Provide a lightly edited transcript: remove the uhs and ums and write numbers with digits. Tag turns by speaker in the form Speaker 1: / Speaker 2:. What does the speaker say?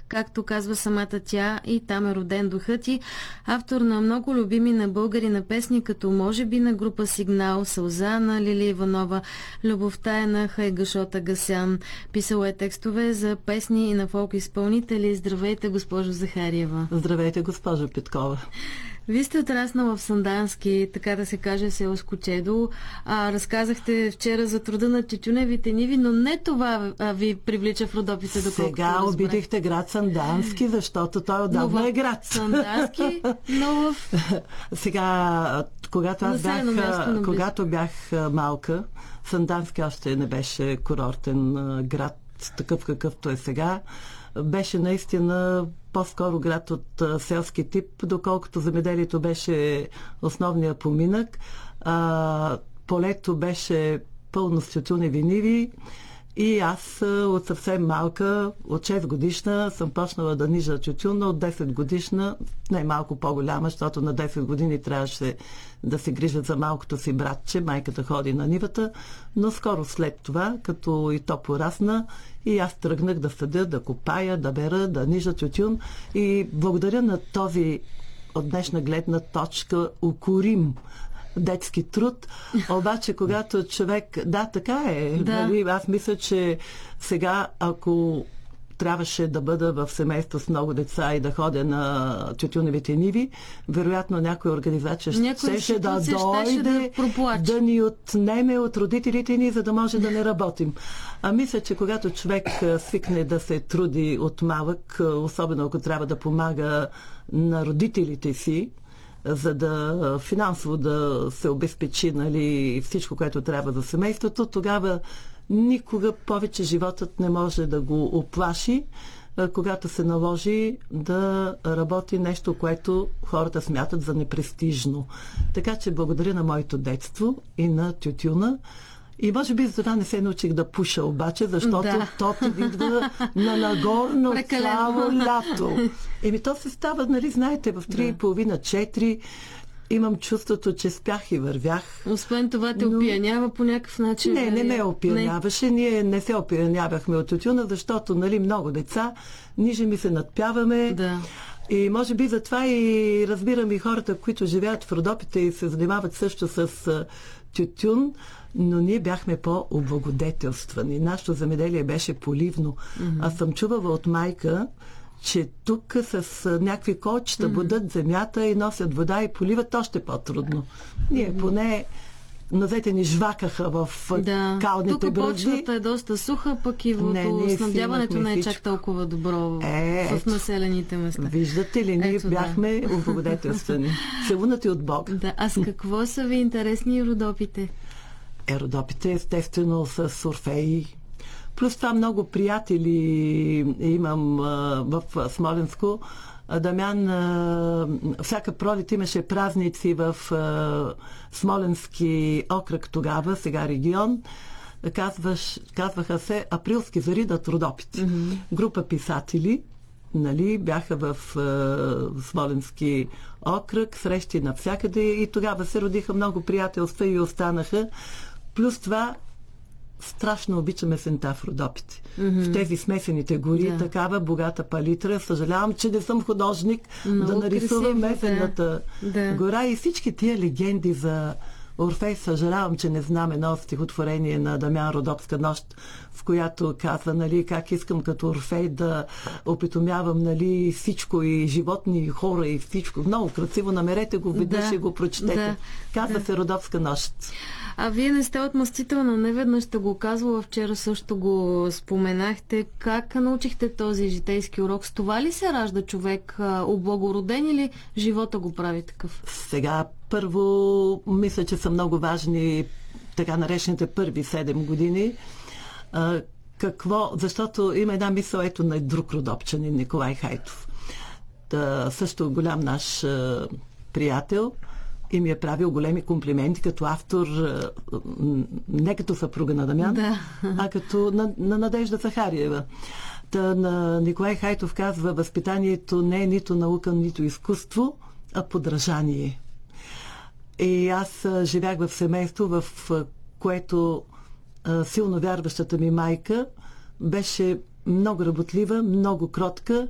Speaker 1: както казва самата тя, и там е роден духът и автор на много любими на българи на песни, като може би на група Сигнал, Сълза на Лили Иванова, Любовта е на Хайгашот Агасян. Писал е текстове за песни и на фолк изпълнители. Здравейте, госпожо Захариева.
Speaker 2: Здравейте, госпожо Петкова.
Speaker 1: Вие сте отраснала в Сандански, така да се каже, селско чедо. Разказахте вчера за труда на тютюневите ниви, но не това ви привлича в Родопите, доколкото
Speaker 2: сега обидихте град Сандански, защото той отдавна е град.
Speaker 1: Сандански, но в...
Speaker 2: Сега, когато бях малка, Сандански още не беше курортен град, такъв какъвто е сега. Беше наистина по-скоро град от селски тип, доколкото земеделието беше основния поминък. Полето беше пълно с тютюневи ниви и аз от съвсем малка, от 6 годишна, съм почнала да нижа тютюн, от 10 годишна, най-малко по-голяма, защото на 10 години трябваше да се грижат за малкото си братче, майката ходи на нивата, но скоро след това, като и то порасна, и аз тръгнах да съдя, да копая, да бера, да нижа тютюн и благодаря на този от днешна гледна точка укорим детски труд, обаче когато човек... Да, така е.
Speaker 1: Да.
Speaker 2: Нали? Аз мисля, че сега, ако трябваше да бъда в семейство с много деца и да ходя на тютюневите ниви, вероятно някоя организация щеше да дойде да ни отнеме от родителите ни, за да може да не работим. А мисля, че когато човек свикне да се труди от малък, особено ако трябва да помага на родителите си, за да финансово да се обезпечи, нали, всичко, което трябва за семейството, тогава никога повече животът не може да го оплаши, когато се наложи да работи нещо, което хората смятат за непрестижно. Така че благодаря на моето детство и на тютюна. И може би за това не се научих да пуша обаче, защото то идва на нагорно цяло лято. То се става, нали, знаете, в 3:30-4 имам чувството, че спях и вървях.
Speaker 1: Освен това те опиянява по някакъв начин?
Speaker 2: Не ме опияняваше. Ние не се опиянявахме от тютюна, защото, нали, много деца, ниже ми се надпяваме.
Speaker 1: Да.
Speaker 2: И може би затова и разбирам и хората, които живеят в Родопите и се занимават също с тютюн, но ние бяхме по-облагодетелствани. Нашето земеделие беше поливно. Аз съм чувала от майка, че тук с някакви кочета будат земята и носят вода и поливат още по-трудно. Ние поне нозете ни жвакаха в калните
Speaker 1: тук
Speaker 2: бръзди.
Speaker 1: Тук почвата е доста суха, пък и водоснабдяването не е чак толкова добро в населените места.
Speaker 2: Виждате ли, ние бяхме облагодетелствани. Целунати от Бог.
Speaker 1: Да, а с какво са ви интересни Родопите?
Speaker 2: Родопите, естествено, с Орфеи. Плюс това много приятели имам в Смолянско. Дамян, всяка пролет имаше празници в Смоленски окръг тогава, сега регион. Казваха се Априлски зари над Родопите. Група писатели, нали, бяха в Смоленски окръг, срещи навсякъде и тогава се родиха много приятелства и останаха. Плюс това страшно обичам есента в Родопите. В тези смесените гори, такава богата палитра. Съжалявам, че не съм художник да нарисувам месената гора и всички тия легенди за Орфей. Съжалявам, че не знам едно стихотворение на Дамян Родопска нощ, в която казва, нали, как искам като Орфей да опитомявам, нали, всичко и животни, и хора, и всичко. Много красиво. Намерете го веднъж и го прочетете. Казва се Родопска нощ.
Speaker 1: А вие не сте отмъстителна, не веднъж сте го казвала, вчера също го споменахте. Как научихте този житейски урок? С това ли се ражда човек облагороден или живота го прави такъв?
Speaker 2: Сега, първо, мисля, че са много важни така наречените първи 7 години. Какво? Защото има една мисъл, ето на друг родопчанин, Николай Хайтов. Също голям наш приятел, и ми е правил големи комплименти като автор, не като съпруга на Дамян, а като на Надежда Захариева. На Николай Хайтов казва, възпитанието не е нито наука, нито изкуство, а подражание. И аз живях в семейство, в което силно вярващата ми майка беше много работлива, много кротка